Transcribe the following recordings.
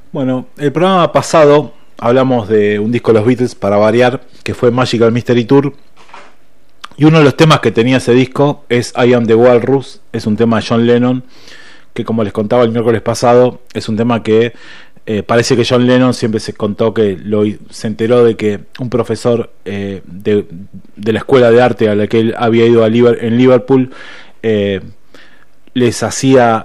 Bueno, el programa pasado hablamos de un disco de los Beatles para variar, que fue Magical Mystery Tour. Y uno de los temas que tenía ese disco es I Am the Walrus, es un tema de John Lennon, que como les contaba el miércoles pasado, es un tema que parece que John Lennon siempre se contó que se enteró de que un profesor de la escuela de arte a la que él había ido en Liverpool les hacía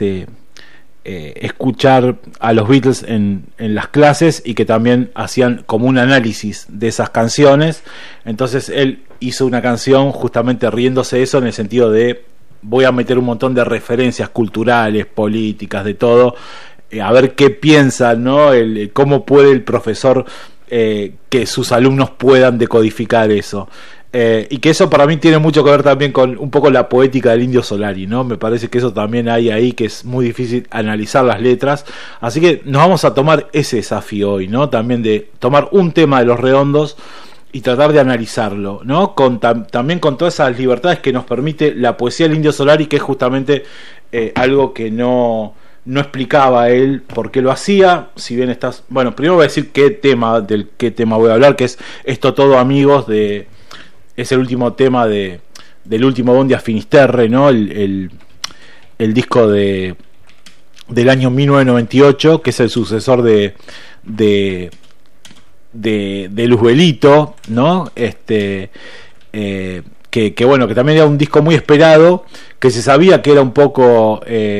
escuchar a los Beatles en las clases, y que también hacían como un análisis de esas canciones. Entonces él hizo una canción justamente riéndose de eso, en el sentido de voy a meter un montón de referencias culturales, políticas, de todo, a ver qué piensan, ¿no? Cómo puede el profesor que sus alumnos puedan decodificar eso. Y que eso para mí tiene mucho que ver también con un poco la poética del Indio Solari, ¿no? Me parece que eso también hay ahí, que es muy difícil analizar las letras. Así que nos vamos a tomar ese desafío hoy, ¿no? También de tomar un tema de Los Redondos y tratar de analizarlo, ¿no? También con todas esas libertades que nos permite la poesía del Indio Solari, que es justamente algo que no explicaba él por qué lo hacía. Si bien bueno, primero voy a decir qué tema voy a hablar, que es Esto Todo Amigos, es el último tema del último Bondi a Finisterre, ¿no? El disco del año 1998, que es el sucesor de Luzbelito, ¿no? Que bueno, que también era un disco muy esperado, que se sabía que era un poco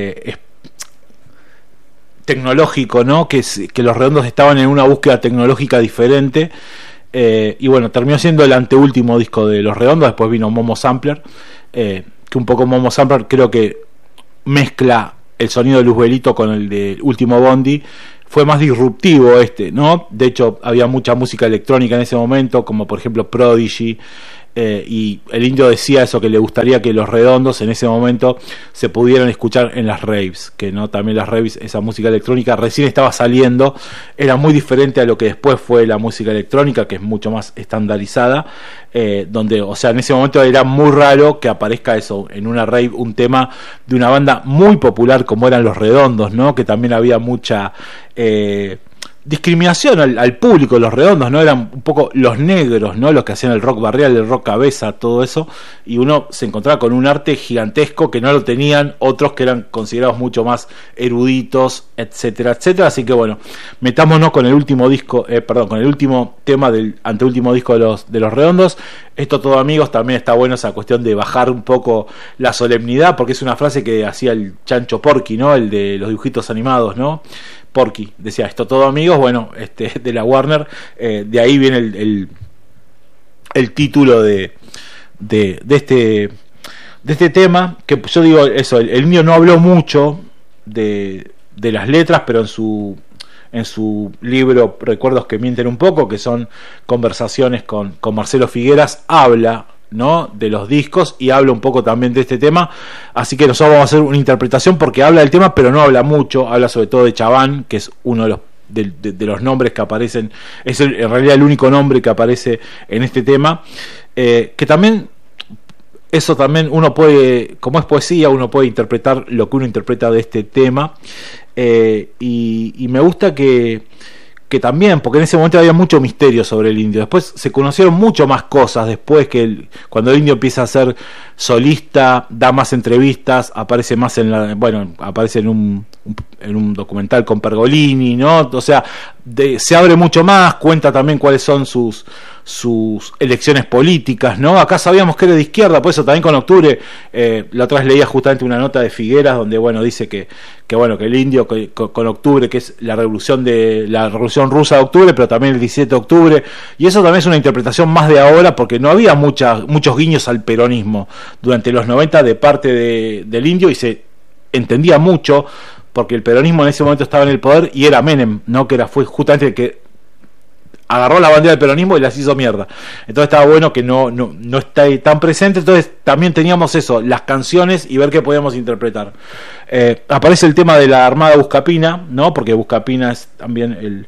tecnológico, ¿no? Que Los Redondos estaban en una búsqueda tecnológica diferente. Y bueno, terminó siendo el anteúltimo disco de Los Redondos. Después vino Momo Sampler, que un poco Momo Sampler creo que mezcla el sonido de Luzbelito con el de Último Bondi. Fue más disruptivo ¿no? De hecho, había mucha música electrónica en ese momento, como por ejemplo Prodigy. Y el Indio decía eso, que le gustaría que Los Redondos en ese momento se pudieran escuchar en las raves, que no, también las raves, esa música electrónica recién estaba saliendo, era muy diferente a lo que después fue la música electrónica, que es mucho más estandarizada, donde, o sea, en ese momento era muy raro que aparezca eso en una rave, un tema de una banda muy popular como eran Los Redondos, ¿no? Que también había mucha discriminación al público. Los Redondos no eran un poco los negros, ¿no? Los que hacían el rock barrial, el rock cabeza, todo eso, y uno se encontraba con un arte gigantesco que no lo tenían otros que eran considerados mucho más eruditos, etcétera, etcétera. Así que bueno, metámonos con el último disco, con el último tema del anteúltimo disco de los Redondos. Esto Todo Amigos. También está bueno esa cuestión de bajar un poco la solemnidad, porque es una frase que hacía el Chancho Porky, ¿no? El de los dibujitos animados, ¿no? Porky decía Esto Todo Amigos, bueno, de la Warner, de ahí viene el título de este tema, que yo digo eso, el Indio no habló mucho de las letras, pero en su libro Recuerdos que Mienten un Poco, que son conversaciones con Marcelo Figueras, habla, ¿no? de los discos, y habla un poco también de este tema. Así que nosotros vamos a hacer una interpretación, porque habla del tema pero no habla mucho, habla sobre todo de Chaván, que es uno de los nombres que aparecen, es en realidad el único nombre que aparece en este tema, que también eso también uno puede, como es poesía, uno puede interpretar lo que uno interpreta de este tema, y me gusta que también, porque en ese momento había mucho misterio sobre el Indio. Después se conocieron mucho más cosas, después cuando el Indio empieza a ser solista, da más entrevistas, aparece más aparece en un documental con Pergolini, ¿no? O sea, se abre mucho más, cuenta también cuáles son sus elecciones políticas, ¿no? Acá sabíamos que era de izquierda, por eso también con Octubre, la otra vez leía justamente una nota de Figueras donde, bueno, dice que el Indio con Octubre, que es la revolución rusa de Octubre, pero también el 17 de octubre, y eso también es una interpretación más de ahora, porque no había muchos guiños al peronismo durante los 90 de parte del Indio, y se entendía mucho, porque el peronismo en ese momento estaba en el poder, y era Menem, ¿no? Fue justamente el que agarró la bandera del peronismo y las hizo mierda. Entonces estaba bueno que no está tan presente. Entonces también teníamos eso, las canciones, y ver qué podíamos interpretar. Aparece el tema de la Armada Buscapina, ¿no? Porque Buscapina es también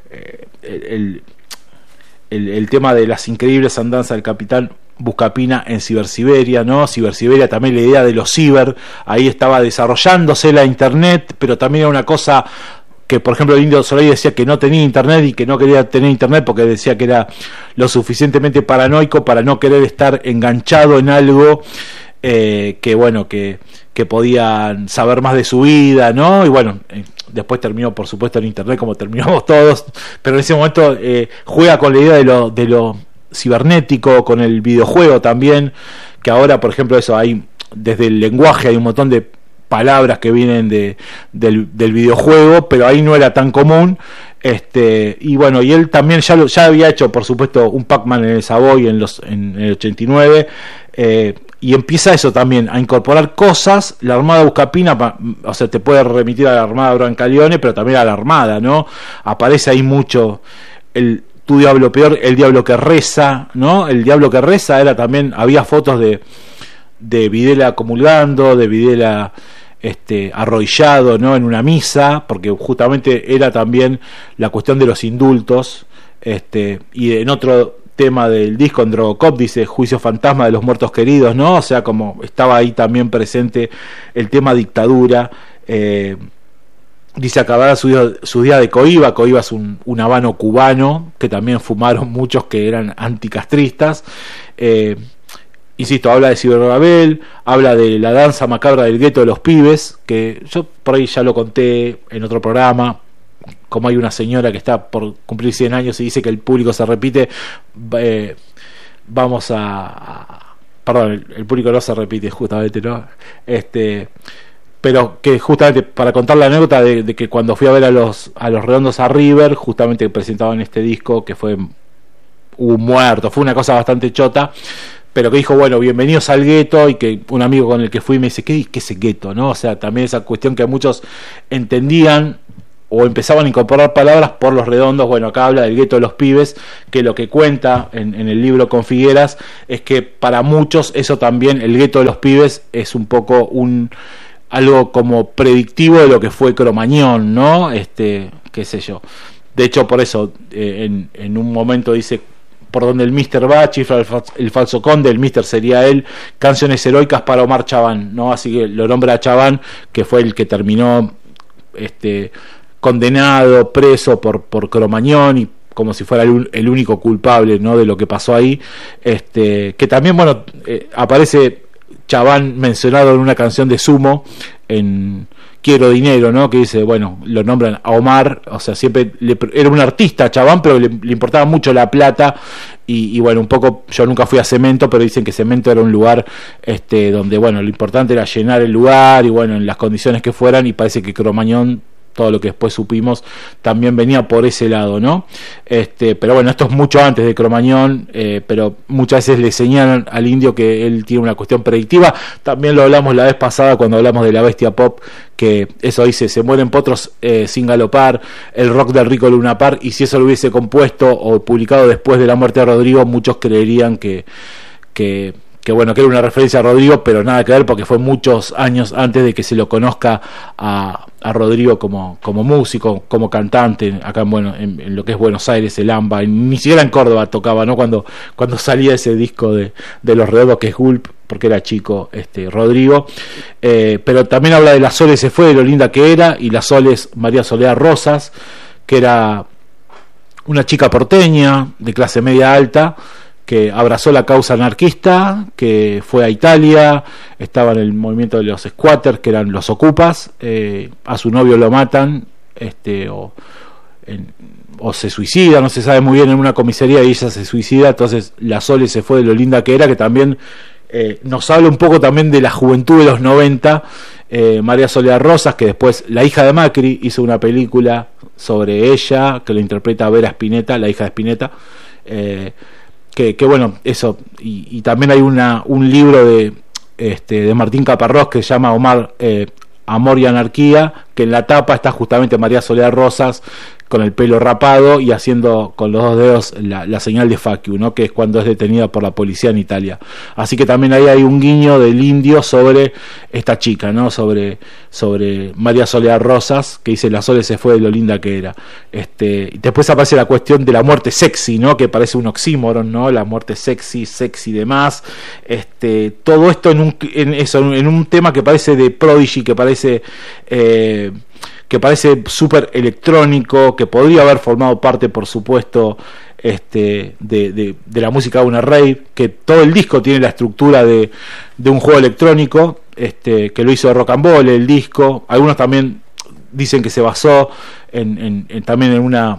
el tema de las increíbles andanzas del capitán Buscapina en Cibersiberia, ¿no? Cibersiberia, también la idea de los ciber, ahí estaba desarrollándose la internet, pero también era una cosa que por ejemplo el Indio Solari decía que no tenía internet y que no quería tener internet porque decía que era lo suficientemente paranoico para no querer estar enganchado en algo que bueno, que podían saber más de su vida, ¿no? Y bueno, después terminó por supuesto en internet como terminamos todos, pero en ese momento juega con la idea de lo cibernético, con el videojuego también, que ahora por ejemplo eso hay, desde el lenguaje hay un montón de palabras que vienen del videojuego, pero ahí no era tan común. Y bueno, y él también ya había hecho por supuesto un Pac-Man en el Savoy en el 89, y empieza eso también a incorporar cosas. La Armada Buscapina, o sea, te puede remitir a la Armada Brancaleone, pero también a la Armada, ¿no? Aparece ahí mucho tu diablo peor, el diablo que reza, ¿no? El diablo que reza era también, había fotos de Videla comulgando, de Videla arrodillado, ¿no? En una misa, porque justamente era también la cuestión de los indultos. Y en otro tema del disco, en Drogocop, dice Juicio Fantasma de los Muertos Queridos, ¿no? O sea, como estaba ahí también presente el tema dictadura. Dice acabará su día de Coiba. Coiba es un habano cubano que también fumaron muchos que eran anticastristas. Insisto, habla de Cibergabel, habla de la danza macabra del gueto de los pibes, que yo por ahí ya lo conté en otro programa, como hay una señora que está por cumplir 100 años y dice que el público se repite. Vamos perdón, el público no se repite justamente, ¿no? Pero que justamente para contar la anécdota de que cuando fui a ver a los Redondos a River, justamente presentaban este disco, que fue un muerto, fue una cosa bastante chota, pero que dijo, bueno, bienvenidos al gueto, y que un amigo con el que fui me dice, ¿qué es el gueto? ¿No? O sea, también esa cuestión que muchos entendían o empezaban a incorporar palabras por los Redondos. Bueno, acá habla del gueto de los pibes, que lo que cuenta en el libro con Figueras es que para muchos eso también, el gueto de los pibes, es un poco algo como predictivo de lo que fue Cromañón, ¿no? Qué sé yo. De hecho, por eso, en un momento dice, por donde el Mister va, chifla el falso conde, el Mister sería él, canciones heroicas para Omar Chabán, ¿no? Así que lo nombra a Chabán, que fue el que terminó condenado, preso por Cromañón, y como si fuera el único culpable, ¿no? De lo que pasó ahí. Que también, bueno, aparece Chabán mencionado en una canción de Sumo, en Quiero Dinero, ¿no? Que dice, bueno, lo nombran a Omar, o sea, siempre era un artista Chabán, pero le importaba mucho la plata, y bueno, un poco, yo nunca fui a Cemento, pero dicen que Cemento era un lugar donde, bueno, lo importante era llenar el lugar, y bueno, en las condiciones que fueran, y parece que Cromañón, todo lo que después supimos, también venía por ese lado, ¿no? Pero bueno, esto es mucho antes de Cromañón, pero muchas veces le señalan al Indio que él tiene una cuestión predictiva. También lo hablamos la vez pasada cuando hablamos de la bestia pop, que eso dice, se mueren potros sin galopar, el rock del rico Luna Par, y si eso lo hubiese compuesto o publicado después de la muerte de Rodrigo, muchos creerían que bueno, que era una referencia a Rodrigo, pero nada que ver, porque fue muchos años antes de que se lo conozca a Rodrigo como músico, como cantante, acá en lo que es Buenos Aires, el AMBA, ni siquiera en Córdoba tocaba, ¿no? Cuando salía ese disco de los Redondos, que es Gulp, porque era chico, Rodrigo. Pero también habla de La Sole se fue, de lo linda que era, y La Sole es María Soledad Rosas, que era una chica porteña de clase media alta, que abrazó la causa anarquista, que fue a Italia, estaba en el movimiento de los squatters, que eran los ocupas, a su novio lo matan, o se suicida, no se sabe muy bien, en una comisaría, y ella se suicida. Entonces La Sole se fue, de lo linda que era, que también nos habla un poco también de la juventud de los 90. María Soledad Rosas, que después, la hija de Macri, hizo una película sobre ella, que lo interpreta Vera Spinetta, la hija de Spinetta, que bueno, eso, y también hay un libro de Martín Caparrós que se llama Omar, Amor y Anarquía, que en la tapa está justamente María Soledad Rosas con el pelo rapado y haciendo con los dos dedos la señal de fuck you, ¿no? Que es cuando es detenida por la policía en Italia. Así que también ahí hay un guiño del Indio sobre esta chica, ¿no? Sobre María Soledad Rosas, que dice La Sole se fue, de lo linda que era. Y después aparece la cuestión de la muerte sexy, ¿no? Que parece un oxímoron, ¿no? La muerte sexy de más. Todo esto en un tema que parece de Prodigy, que parece que parece súper electrónico, que podría haber formado parte, por supuesto, de la música de una rave, que todo el disco tiene la estructura de un juego electrónico, que lo hizo Rock and Roll, el disco. Algunos también dicen que se basó también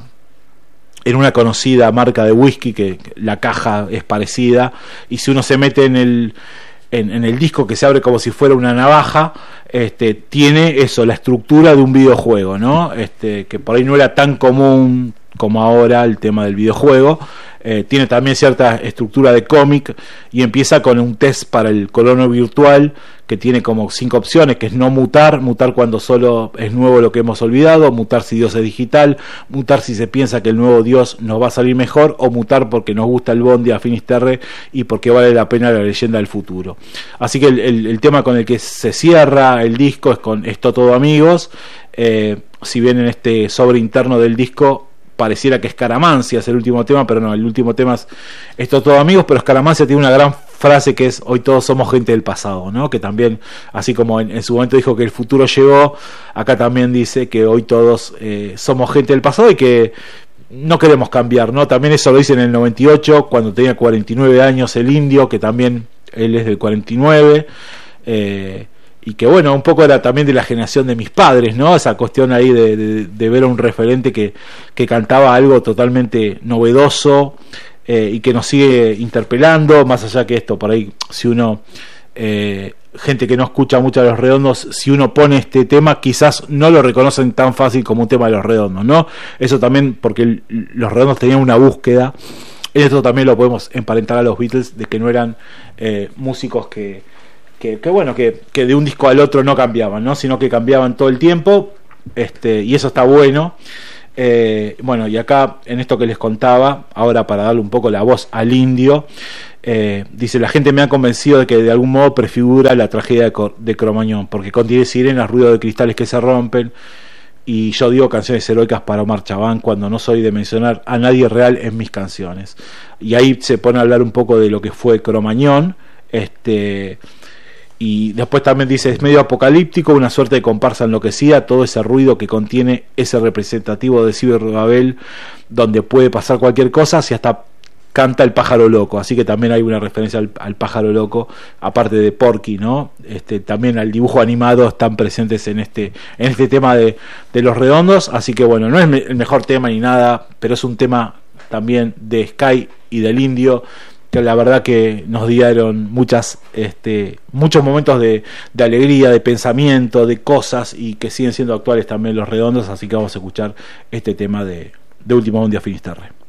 en una conocida marca de whisky, que la caja es parecida, y si uno se mete en el disco, que se abre como si fuera una navaja, tiene eso, la estructura de un videojuego, ¿no? Que por ahí no era tan común como ahora el tema del videojuego. Tiene también cierta estructura de cómic, y empieza con un test para el colono virtual que tiene como 5 opciones, que es no mutar cuando solo es nuevo lo que hemos olvidado, mutar si Dios es digital, mutar si se piensa que el nuevo Dios nos va a salir mejor, o mutar porque nos gusta el Bondi a Finisterre y porque vale la pena la leyenda del futuro. Así que el tema con el que se cierra el disco es con Esto Todo Amigos. Si bien en este sobre interno del disco pareciera que Escaramancia es el último tema, pero no, el último tema es Esto Todo Amigos, pero Escaramancia tiene una gran frase que es: hoy todos somos gente del pasado, ¿no? Que también, así como en su momento dijo que el futuro llegó, acá también dice que hoy todos somos gente del pasado y que no queremos cambiar, ¿no? También eso lo dice en el 98, cuando tenía 49 años el Indio, que también él es del 49, y que bueno, un poco era también de la generación de mis padres, ¿no? Esa cuestión ahí de ver a un referente que cantaba algo totalmente novedoso, y que nos sigue interpelando, más allá que esto, por ahí, si uno, gente que no escucha mucho a Los Redondos, si uno pone este tema, quizás no lo reconocen tan fácil como un tema de Los Redondos, ¿no? Eso también porque Los Redondos tenían una búsqueda. Esto también lo podemos emparentar a los Beatles, de que no eran músicos que bueno, que de un disco al otro no cambiaban, ¿no? Sino que cambiaban todo el tiempo, y eso está bueno. Bueno, y acá en esto que les contaba, ahora para darle un poco la voz al Indio, dice: la gente me ha convencido de que de algún modo prefigura la tragedia de Cromañón, porque contiene sirenas, ruido de cristales que se rompen, y yo digo canciones heroicas para Omar Chabán cuando no soy de mencionar a nadie real en mis canciones. Y ahí se pone a hablar un poco de lo que fue Cromañón, y después también dice: es medio apocalíptico, una suerte de comparsa enloquecida, todo ese ruido que contiene ese representativo de Ciberbabel, donde puede pasar cualquier cosa, si hasta canta el pájaro loco. Así que también hay una referencia al pájaro loco, aparte de Porky, ¿no? También al dibujo animado están presentes en este tema de Los Redondos. Así que bueno, no es el mejor tema ni nada, pero es un tema también de Sky y del Indio, que la verdad que nos dieron muchos momentos de alegría, de pensamiento, de cosas, y que siguen siendo actuales también Los Redondos. Así que vamos a escuchar este tema de Último Bondi a Finisterre.